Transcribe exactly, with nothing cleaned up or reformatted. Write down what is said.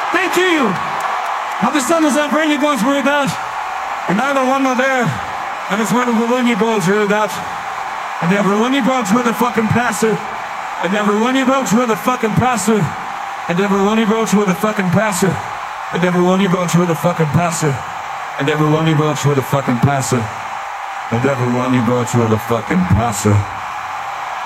Thank you. How the sun is up, rainy goes through that. And I don't want no there. And it's where the Rolling goes through that. And the Rolling goes with the fucking passer. And the Rolling goes with the fucking passer. And the Rolling goes with the fucking passer. And the Rolling goes with the fucking passer. And the Rolling goes with the fucking passer. And the Rolling goes with the fucking passer.